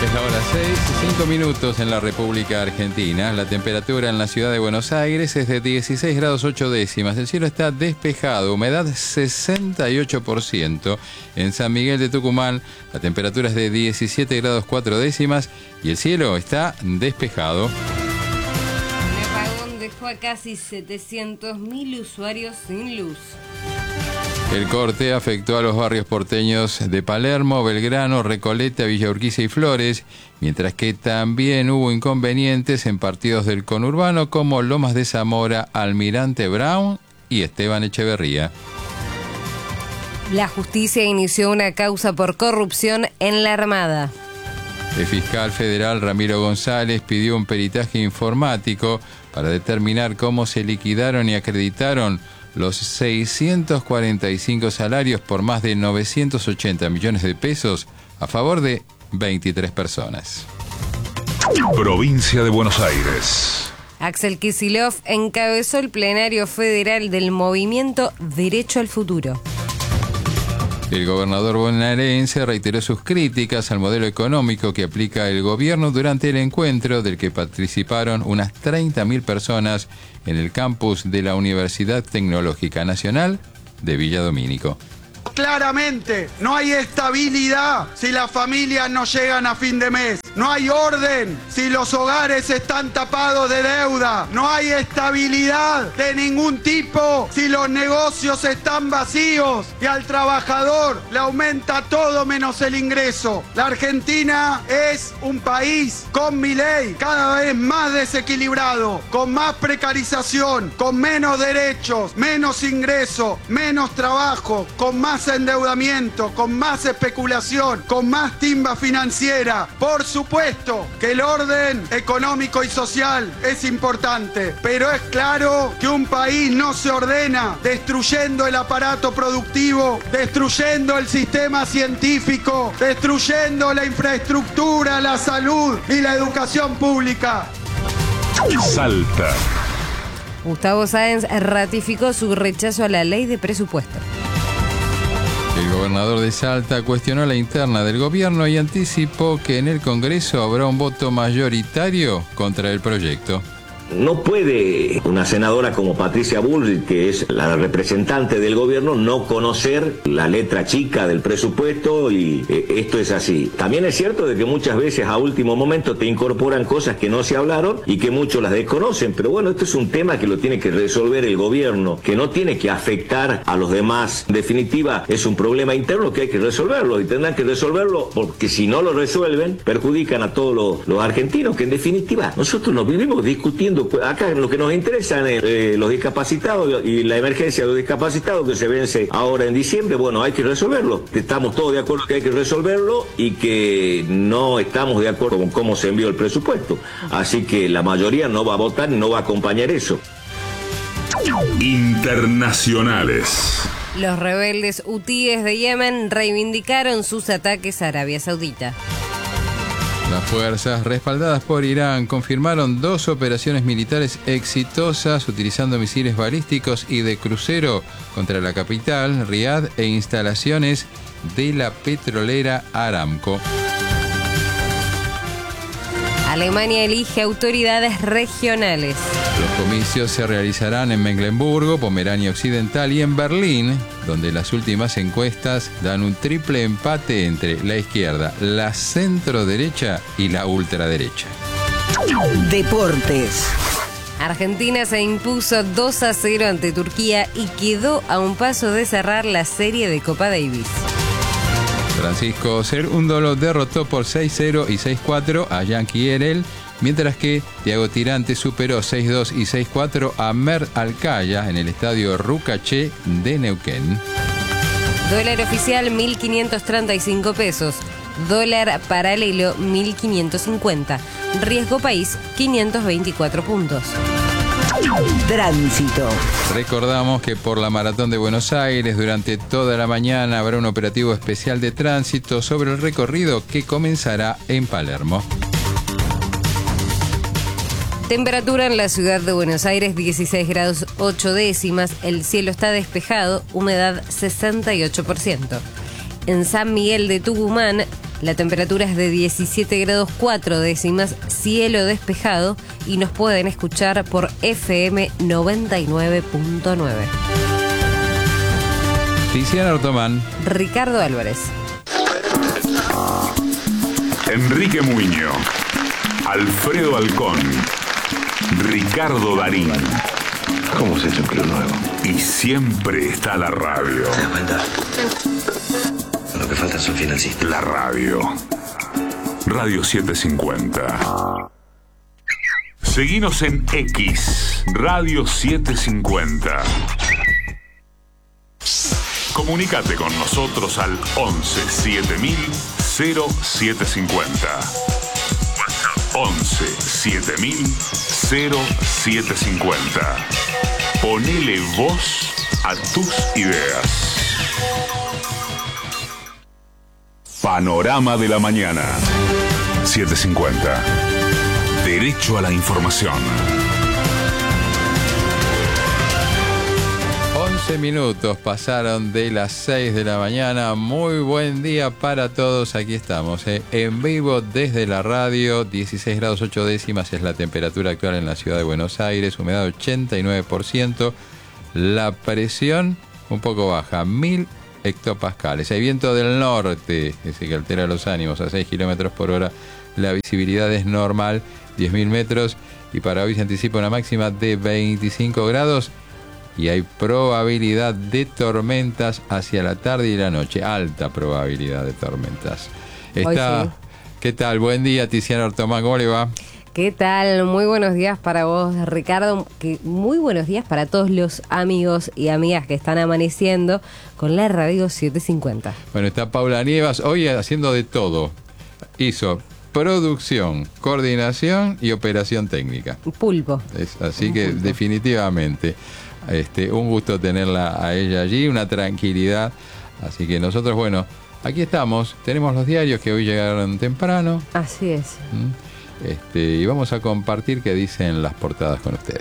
Es la hora 6:05 en la República Argentina. La temperatura en la ciudad de Buenos Aires es de 16 grados 8 décimas. El cielo está despejado, humedad 68%. En San Miguel de Tucumán, la temperatura es de 17 grados 4 décimas y el cielo está despejado. El apagón dejó a casi 700.000 usuarios sin luz. El corte afectó a los barrios porteños de Palermo, Belgrano, Recoleta, Villa Urquiza y Flores, mientras que también hubo inconvenientes en partidos del conurbano como Lomas de Zamora, Almirante Brown y Esteban Echeverría. La justicia inició una causa por corrupción en la Armada. El fiscal federal Ramiro González pidió un peritaje informático para determinar cómo se liquidaron y acreditaron los 645 salarios por más de 980 millones de pesos a favor de 23 personas. Provincia de Buenos Aires. Axel Kicillof encabezó el plenario federal del movimiento Derecho al Futuro. El gobernador bonaerense reiteró sus críticas al modelo económico que aplica el gobierno durante el encuentro del que participaron unas 30.000 personas en el campus de la Universidad Tecnológica Nacional de Villa Domínico. Claramente, no hay estabilidad si las familias no llegan a fin de mes. No hay orden si los hogares están tapados de deuda. No hay estabilidad de ningún tipo si los negocios están vacíos y al trabajador le aumenta todo menos el ingreso. La Argentina es un país con Milei cada vez más desequilibrado, con más precarización, con menos derechos, menos ingreso, menos trabajo, con más endeudamiento, con más especulación, con más timba financiera. Por supuesto que el orden económico y social es importante, pero es claro que un país no se ordena destruyendo el aparato productivo, destruyendo el sistema científico, destruyendo la infraestructura, la salud y la educación pública. Salta. Gustavo Sáenz ratificó su rechazo a la ley de presupuesto. El gobernador de Salta cuestionó la interna del gobierno y anticipó que en el Congreso habrá un voto mayoritario contra el proyecto. No puede una senadora como Patricia Bullrich, que es la representante del gobierno, no conocer la letra chica del presupuesto y esto es así. También es cierto de que muchas veces a último momento te incorporan cosas que no se hablaron y que muchos las desconocen, pero bueno, esto es un tema que lo tiene que resolver el gobierno, que no tiene que afectar a los demás. En definitiva, es un problema interno que hay que resolverlo y tendrán que resolverlo porque si no lo resuelven, perjudican a todos los argentinos, que en definitiva nosotros nos vivimos discutiendo. Acá lo que nos interesa es los discapacitados y la emergencia de los discapacitados que se vence ahora en diciembre. Bueno, hay que resolverlo. Estamos todos de acuerdo que hay que resolverlo y que no estamos de acuerdo con cómo se envió el presupuesto. Así que la mayoría no va a votar y no va a acompañar eso. Internacionales. Los rebeldes hutíes de Yemen reivindicaron sus ataques a Arabia Saudita. Las fuerzas respaldadas por Irán confirmaron 2 operaciones militares exitosas utilizando misiles balísticos y de crucero contra la capital, Riad, e instalaciones de la petrolera Aramco. Alemania elige autoridades regionales. Los comicios se realizarán en Mecklemburgo, Pomerania Occidental y en Berlín, donde las últimas encuestas dan un triple empate entre la izquierda, la centro-derecha y la ultraderecha. Deportes. Argentina se impuso 2-0 ante Turquía y quedó a un paso de cerrar la serie de Copa Davis. Francisco Cerúndolo derrotó por 6-0 y 6-4 a Yankee Erel, mientras que Thiago Tirante superó 6-2 y 6-4 a Mert Alcaya en el estadio Rucaché de Neuquén. Dólar oficial 1.535 pesos. Dólar paralelo 1.550. Riesgo país 524 puntos. Tránsito. Recordamos que por la Maratón de Buenos Aires durante toda la mañana habrá un operativo especial de tránsito sobre el recorrido que comenzará en Palermo. Temperatura en la ciudad de Buenos Aires 16 grados 8 décimas, el cielo está despejado, humedad 68%. En San Miguel de Tucumán La temperatura es de 17 grados 4 décimas, cielo despejado y nos pueden escuchar por FM 99.9. Tiziana Ortomán. Ricardo Álvarez. Enrique Muñoz, Alfredo Alcón, Ricardo Darín. ¿Cómo se ha hecho un club nuevo? Y siempre está la radio. ¿Te das cuenta? Lo que falta son financistas. La radio. Radio 750. Seguinos en X, Radio 750. Comunicate con nosotros al 11 7000 0750. 11 7000 0750. Ponele voz a tus ideas. Panorama de la mañana. 750. Derecho a la información. 11 minutos pasaron de las 6 de la mañana. Muy buen día para todos. Aquí estamos, en vivo desde la radio. 16 grados 8 décimas es la temperatura actual en la ciudad de Buenos Aires. Humedad 89%. La presión un poco baja, 1000 hectopascales. Hay viento del norte, ese que altera los ánimos, a 6 kilómetros por hora. La visibilidad es normal, 10.000 metros. Y para hoy se anticipa una máxima de 25 grados. Y hay probabilidad de tormentas hacia la tarde y la noche. Alta probabilidad de tormentas. Está, sí. ¿Qué tal? Buen día, Tiziana Ortomán. ¿Cómo le va? ¿Qué tal? Muy buenos días para vos, Ricardo. Muy buenos días para todos los amigos y amigas que están amaneciendo con la radio 750. Bueno, está Paula Nievas hoy haciendo de todo. Hizo producción, coordinación y operación técnica. Pulpo. Así que Pulpo. Definitivamente un gusto tenerla a ella allí, una tranquilidad. Así que nosotros, bueno, aquí estamos. Tenemos los diarios que hoy llegaron temprano. Así es. Y vamos a compartir qué dicen las portadas con ustedes.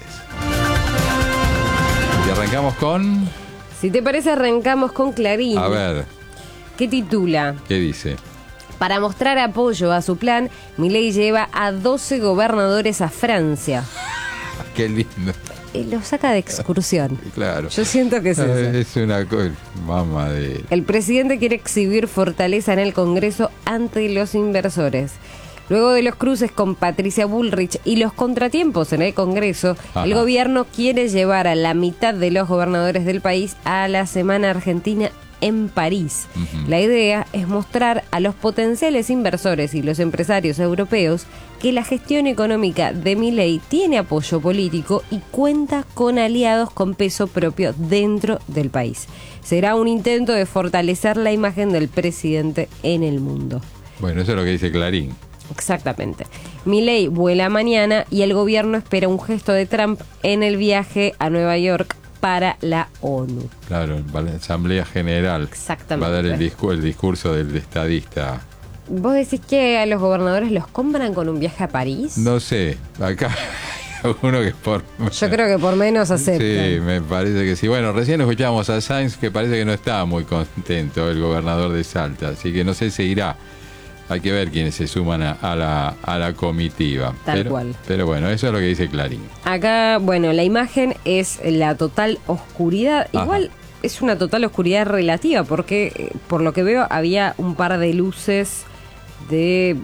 Y arrancamos con... Si te parece, arrancamos con Clarín. A ver, ¿Qué titula? ¿qué dice? Para mostrar apoyo a su plan, Milei lleva a 12 gobernadores a Francia. Qué lindo. Lo saca de excursión. Claro. Yo siento que es eso. Es una cosa... Mamá de... El presidente quiere exhibir fortaleza en el Congreso ante los inversores. Luego de los cruces con Patricia Bullrich y los contratiempos en el Congreso, Ajá. el gobierno quiere llevar a la mitad de los gobernadores del país a la Semana Argentina en París. Ujú. La idea es mostrar a los potenciales inversores y los empresarios europeos que la gestión económica de Milei tiene apoyo político y cuenta con aliados con peso propio dentro del país. Será un intento de fortalecer la imagen del presidente en el mundo. Bueno, eso es lo que dice Clarín. Exactamente. Milei vuela mañana y el gobierno espera un gesto de Trump en el viaje a Nueva York para la ONU. Claro, la Asamblea General. Exactamente. Va a dar el discurso del estadista. ¿Vos decís que a los gobernadores los compran con un viaje a París? No sé, acá hay alguno que es por... Yo creo que por menos aceptan. Sí, me parece que sí. Bueno, recién escuchamos a Sainz, que parece que no estaba muy contento, el gobernador de Salta, así que no sé si irá. Hay que ver quiénes se suman a la comitiva. Tal cual. Pero bueno, eso es lo que dice Clarín. Acá, bueno, la imagen es la total oscuridad. Ajá. Igual es una total oscuridad relativa, porque por lo que veo había un par de luces de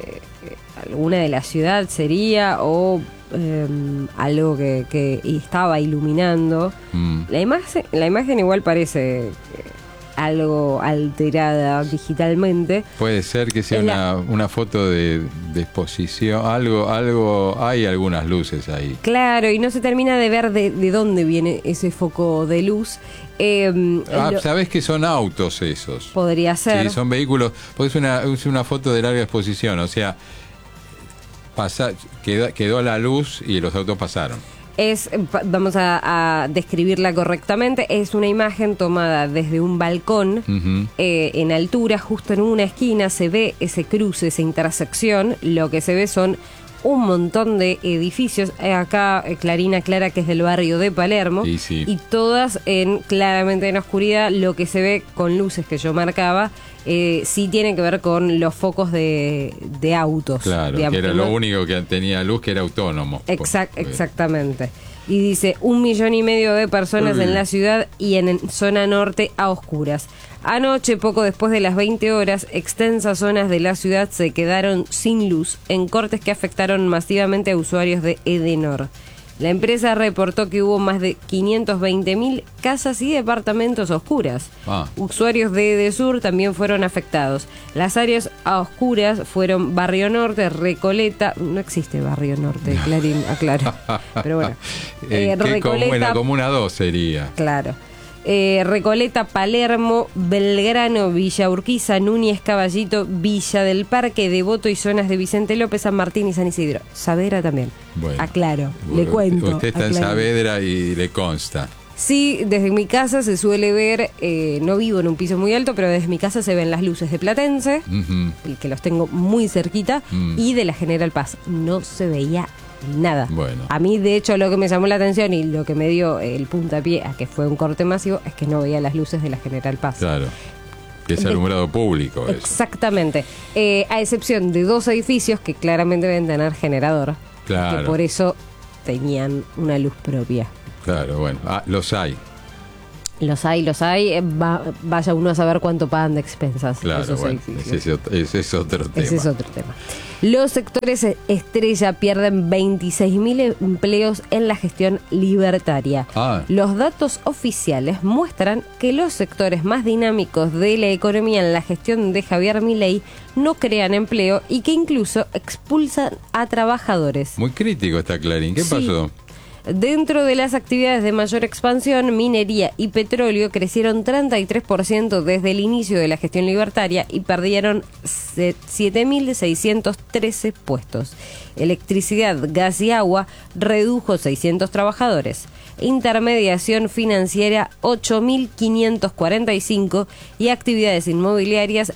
alguna de la ciudad sería, o algo que estaba iluminando. La imagen igual parece algo alterada digitalmente. Puede ser que sea una foto de exposición, algo, hay algunas luces ahí. Claro, y no se termina de ver de dónde viene ese foco de luz. Sabés que son autos esos. Podría ser. Sí, son vehículos, porque es una foto de larga exposición, o sea, quedó la luz y los autos pasaron. Vamos a describirla correctamente, es una imagen tomada desde un balcón. Uh-huh. En altura, justo en una esquina se ve ese cruce, esa intersección. Lo que se ve son un montón de edificios. Acá Clarín aclara que es del barrio de Palermo. Sí. Y todas claramente en oscuridad. Lo que se ve con luces que yo marcaba sí tiene que ver con los focos de autos. Claro, digamos, que era que lo no- único que tenía luz, que era autónomo. Exactamente. Y dice 1,5 millones de personas en la ciudad y en zona norte a oscuras. Anoche, poco después de las 20 horas, extensas zonas de la ciudad se quedaron sin luz en cortes que afectaron masivamente a usuarios de Edenor. La empresa reportó que hubo más de 520.000 casas y departamentos a oscuras. Usuarios de Edesur también fueron afectados. Las áreas a oscuras fueron Barrio Norte, Recoleta. No existe Barrio Norte, Clarín, aclaro. Pero bueno. Recoleta, como una 2 sería. Claro. Recoleta, Palermo, Belgrano, Villa Urquiza, Núñez, Caballito, Villa del Parque, Devoto y zonas de Vicente López, San Martín y San Isidro. Saavedra también. Bueno, aclaro, le cuento. Usted está en Saavedra y le consta. Sí, desde mi casa se suele ver, no vivo en un piso muy alto, pero desde mi casa se ven las luces de Platense, que los tengo muy cerquita, y de la General Paz. No se veía nada. Bueno. A mí, de hecho, lo que me llamó la atención y lo que me dio el puntapié a que fue un corte masivo es que no veía las luces de la General Paz. Claro. Que es alumbrado público. Eso. Exactamente. A excepción de 2 edificios que claramente deben tener generador. Claro. Que por eso tenían una luz propia. Claro, bueno. Los hay. Los hay. Vaya uno a saber cuánto pagan de expensas. Claro, esos bueno. edificios. Ese es otro tema. Ese es otro tema. Los sectores estrella pierden 26.000 empleos en la gestión libertaria. Los datos oficiales muestran que los sectores más dinámicos de la economía en la gestión de Javier Milei no crean empleo y que incluso expulsan a trabajadores. Muy crítico está Clarín. ¿Qué pasó? Dentro de las actividades de mayor expansión, minería y petróleo crecieron 33% desde el inicio de la gestión libertaria y perdieron 7.613 puestos. Electricidad, gas y agua redujo 600 trabajadores. Intermediación financiera 8.545 y actividades inmobiliarias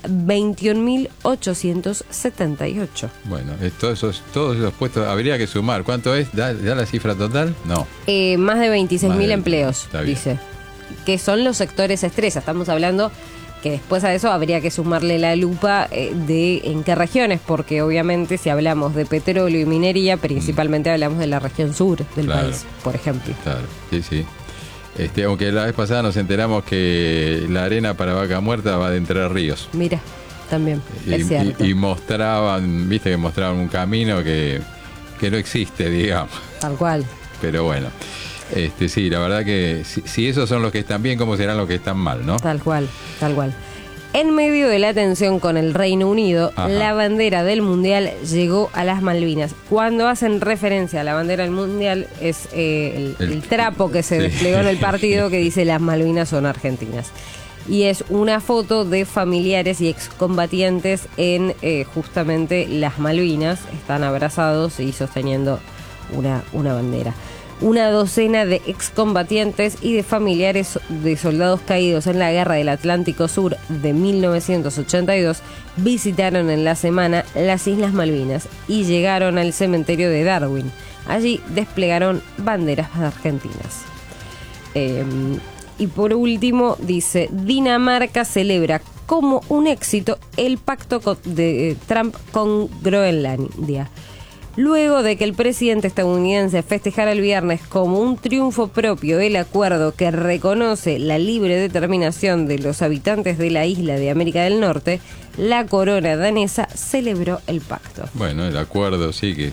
21.878. Bueno, todos esos puestos habría que sumar. ¿Cuánto es? ¿Da la cifra total? No. Más de 26.000 empleos, está bien. dice. Que son los sectores estrella. Estamos hablando que después a eso habría que sumarle la lupa de en qué regiones, porque obviamente si hablamos de petróleo y minería, principalmente hablamos de la región sur del país, por ejemplo. Claro, sí. Aunque la vez pasada nos enteramos que la arena para Vaca Muerta va de Entre Ríos. Mira, también, es cierto. Y mostraban, viste que mostraban un camino que no existe, digamos. Tal cual. Pero bueno, sí, la verdad que si esos son los que están bien, ¿cómo serán los que están mal, no? Tal cual. En medio de la tensión con el Reino Unido, la bandera del Mundial llegó a las Malvinas. Cuando hacen referencia a la bandera del Mundial, es el trapo que se desplegó en el partido que dice las Malvinas son argentinas. Y es una foto de familiares y excombatientes en justamente las Malvinas. Están abrazados y sosteniendo una bandera. Una docena de excombatientes y de familiares de soldados caídos en la Guerra del Atlántico Sur de 1982 visitaron en la semana las Islas Malvinas y llegaron al cementerio de Darwin. Allí desplegaron banderas argentinas. Y por último, dice, Dinamarca celebra como un éxito el pacto de Trump con Groenlandia. Luego de que el presidente estadounidense festejara el viernes como un triunfo propio el acuerdo que reconoce la libre determinación de los habitantes de la isla de América del Norte, la corona danesa celebró el pacto. Bueno, el acuerdo sí que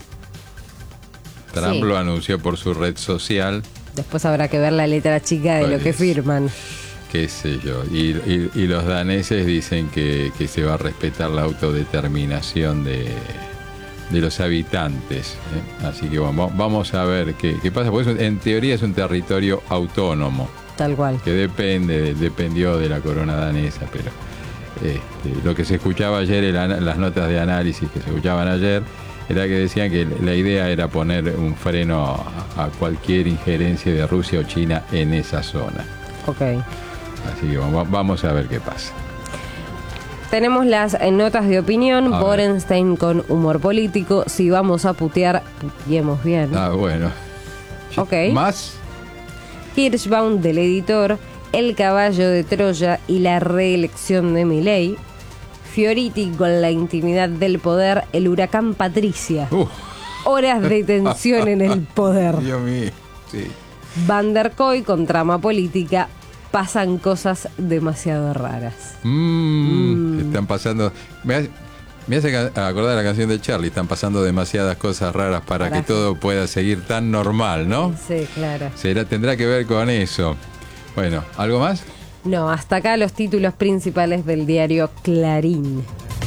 Trump lo anunció por su red social. Después habrá que ver la letra chica de lo que firman. Qué sé yo. Y los daneses dicen que se va a respetar la autodeterminación de los habitantes, Así que vamos a ver qué pasa, porque en teoría es un territorio autónomo. Tal cual. Que dependió de la corona danesa, pero lo que se escuchaba ayer, las notas de análisis que se escuchaban ayer, era que decían que la idea era poner un freno a cualquier injerencia de Rusia o China en esa zona. Ok. Así que vamos a ver qué pasa. Tenemos las notas de opinión. A ver. Borenstein con humor político. Si vamos a putear, puteemos bien. Ah, bueno. Ok. ¿Más? Hirschbaum del editor, El caballo de Troya y la reelección de Milei. Fioriti con la intimidad del poder, el huracán Patricia. Horas de tensión en el poder. Dios mío. Sí. Van der Koy con trama política. Pasan cosas demasiado raras. Están pasando. Me hace acordar la canción de Charlie. Están pasando demasiadas cosas raras para que todo pueda seguir tan normal, ¿no? Sí, claro. Tendrá que ver con eso. Bueno, ¿algo más? No, hasta acá los títulos principales del diario Clarín.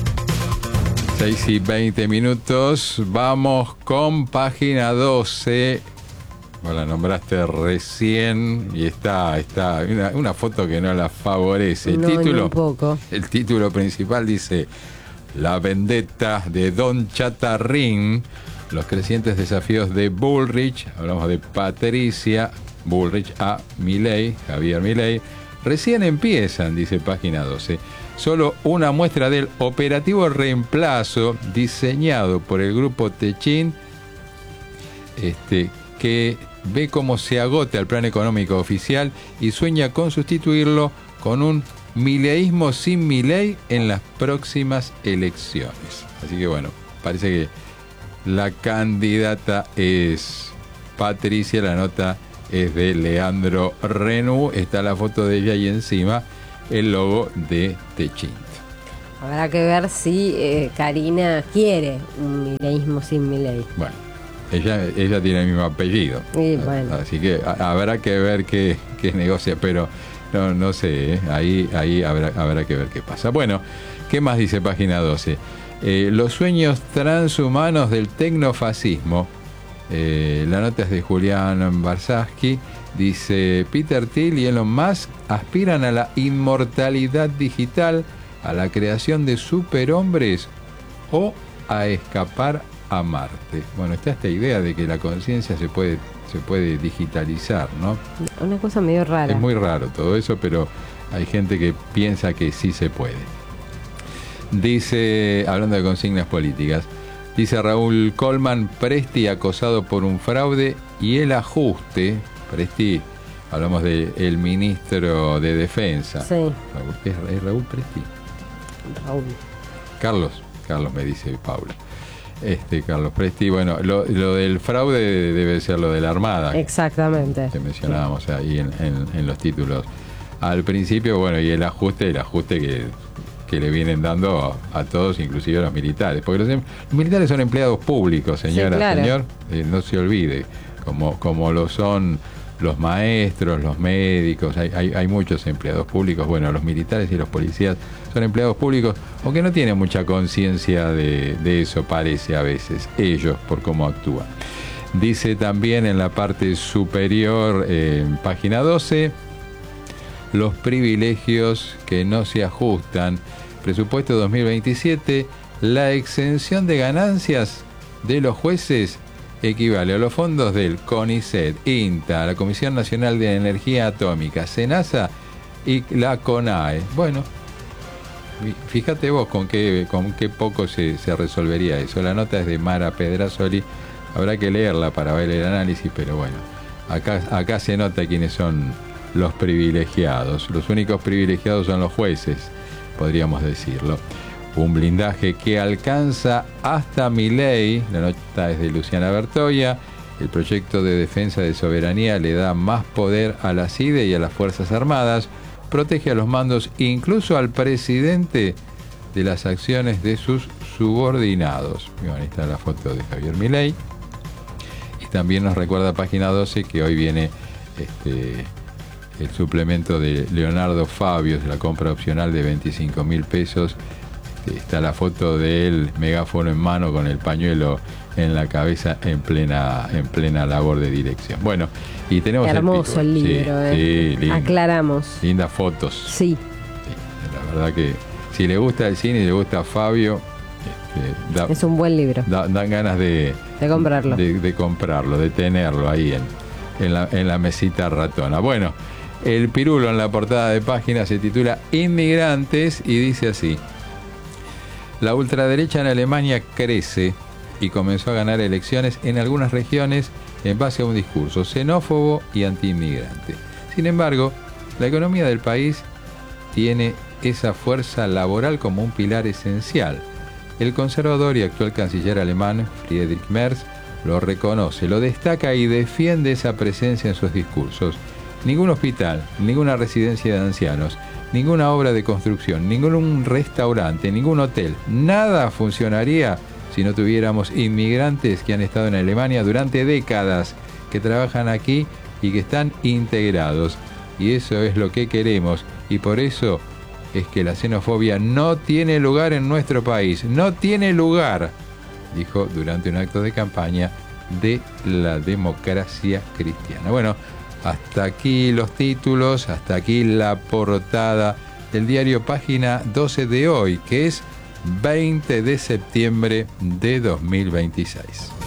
6:20. Vamos con página 12. Bueno, la nombraste recién y está una foto que no la favorece. El No, título, ni un poco. El título principal dice: La vendetta de Don Chatarrín, los crecientes desafíos de Bullrich. Hablamos de Patricia Bullrich a Milei, Javier Milei. Recién empiezan, dice página 12. Solo una muestra del operativo reemplazo diseñado por el grupo Techín, que ve cómo se agota el plan económico oficial y sueña con sustituirlo con un mileísmo sin Milei en las próximas elecciones. Así que bueno, parece que la candidata es Patricia, la nota es de Leandro Renú, está la foto de ella y encima el logo de Techint. Habrá que ver si Karina quiere un mileísmo sin Milei. Bueno, ella tiene el mismo apellido. Y bueno. Así que habrá que ver qué negocia, pero no sé, ahí habrá que ver qué pasa. Bueno, ¿qué más dice página 12? Los sueños transhumanos del tecnofascismo. La nota es de Julián Barsaski. Dice: Peter Thiel y Elon Musk aspiran a la inmortalidad digital, a la creación de superhombres o a escapar a Marte. Bueno, está esta idea de que la conciencia se puede digitalizar, ¿no? Una cosa medio rara. Es muy raro todo eso, pero hay gente que piensa que sí se puede. Dice, hablando de consignas políticas, dice Raúl Colman: Presti acosado por un fraude y el ajuste. Presti, hablamos del ministro de Defensa. Sí. ¿Es Raúl Presti? Raúl. Carlos me dice Paula. Carlos Presti, bueno, lo del fraude debe ser lo de la Armada. Exactamente. Que mencionábamos ahí en los títulos al principio. Bueno, y el ajuste que le vienen dando a todos, inclusive a los militares, porque los militares son empleados públicos, señora, sí, claro. Señor, no se olvide, como lo son los maestros, los médicos, hay muchos empleados públicos. Bueno, los militares y los policías son empleados públicos, aunque no tienen mucha conciencia de eso, parece a veces, ellos, por cómo actúan. Dice también en la parte superior, en página 12, los privilegios que no se ajustan. Presupuesto 2027, la exención de ganancias de los jueces equivale a los fondos del CONICET, INTA, la Comisión Nacional de Energía Atómica, SENASA y la CONAE. Bueno, fíjate vos con qué poco se resolvería eso. La nota es de Mara Pedrasoli, habrá que leerla para ver el análisis, pero bueno, acá se nota quiénes son los privilegiados. Los únicos privilegiados son los jueces, podríamos decirlo. Un blindaje que alcanza hasta Milei. La nota es de Luciana Bertoia. El proyecto de defensa de soberanía le da más poder a la CIDE y a las Fuerzas Armadas. Protege a los mandos, incluso al presidente, de las acciones de sus subordinados. Y bueno, ahí está la foto de Javier Milei. Y también nos recuerda página 12 que hoy viene el suplemento de Leonardo Fabio, de la compra opcional de 25.000 pesos. Está la foto de él, megáfono en mano, con el pañuelo en la cabeza, en plena labor de dirección. Bueno, y tenemos hermoso el libro, sí, lindo. Aclaramos. Lindas fotos. Sí. La verdad que si le gusta el cine y le gusta Fabio, es un buen libro. Dan ganas de comprarlo. De comprarlo, de tenerlo ahí en la mesita ratona. Bueno, el pirulo en la portada de página se titula Inmigrantes y dice así: La ultraderecha en Alemania crece y comenzó a ganar elecciones en algunas regiones en base a un discurso xenófobo y antiinmigrante. Sin embargo, la economía del país tiene esa fuerza laboral como un pilar esencial. El conservador y actual canciller alemán Friedrich Merz lo reconoce, lo destaca y defiende esa presencia en sus discursos. Ningún hospital, ninguna residencia de ancianos, ninguna obra de construcción, ningún restaurante, ningún hotel, nada funcionaría si no tuviéramos inmigrantes que han estado en Alemania durante décadas, que trabajan aquí y que están integrados. Y eso es lo que queremos, y por eso es que la xenofobia no tiene lugar en nuestro país, no tiene lugar, dijo durante un acto de campaña de la democracia cristiana. Bueno, hasta aquí los títulos, hasta aquí la portada del diario Página 12 de hoy, que es 20 de septiembre de 2026.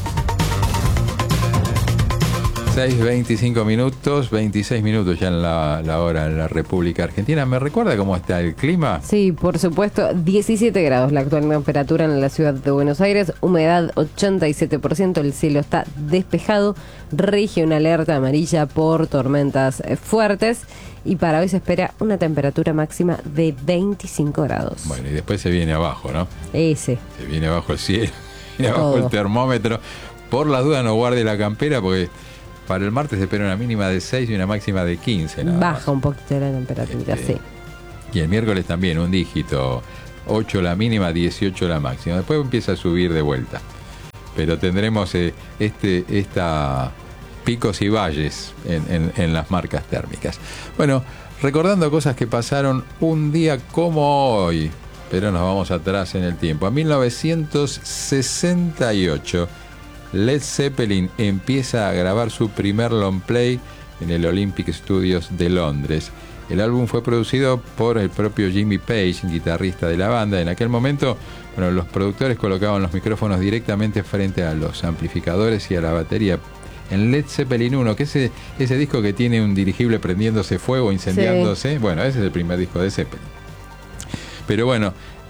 6:25 minutos, 26 minutos ya en la hora en la República Argentina. ¿Me recuerda cómo está el clima? Sí, por supuesto, 17 grados la actual temperatura en la ciudad de Buenos Aires, humedad 87%, el cielo está despejado, rige una alerta amarilla por tormentas fuertes y para hoy se espera una temperatura máxima de 25 grados. Bueno, y después se viene abajo, ¿no? Se viene abajo el cielo, viene abajo el termómetro. Por las dudas no guarde la campera porque para el martes se espera una mínima de 6 y una máxima de 15. Baja un poquito la temperatura, sí. Y el miércoles también un dígito, 8 la mínima, 18 la máxima. Después empieza a subir de vuelta. Pero tendremos esta picos y valles en las marcas térmicas. Bueno, recordando cosas que pasaron un día como hoy, pero nos vamos atrás en el tiempo. A 1968, Led Zeppelin empieza a grabar su primer long play en el Olympic Studios de Londres. El álbum fue producido por el propio Jimmy Page, guitarrista de la banda. En aquel momento, bueno, los productores colocaban los micrófonos directamente frente a los amplificadores y a la batería. En Led Zeppelin 1, que es ese disco que tiene un dirigible prendiéndose fuego, incendiándose. Sí. Bueno, ese es el primer disco de Zeppelin. Pero bueno,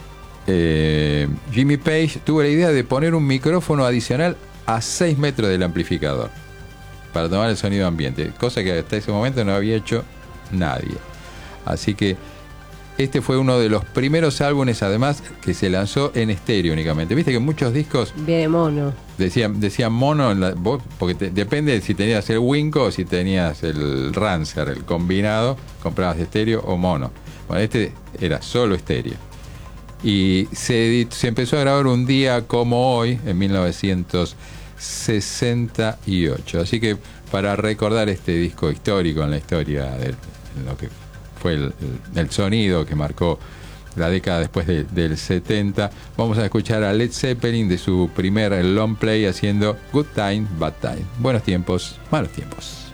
Jimmy Page tuvo la idea de poner un micrófono adicional a 6 metros del amplificador para tomar el sonido ambiente, cosa que hasta ese momento no había hecho nadie. Así que este fue uno de los primeros álbumes, además, que se lanzó en estéreo únicamente. Viste que muchos discos viene mono. Decían mono, porque depende si tenías el Winco o si tenías el Rancer, el combinado, comprabas estéreo o mono. Bueno, este era solo estéreo. Y se empezó a grabar un día como hoy, en 1968. Así que para recordar este disco histórico en la historia de lo que fue el sonido que marcó la década después del 70, vamos a escuchar a Led Zeppelin de su primer long play haciendo Good Time, Bad Time. Buenos tiempos, malos tiempos.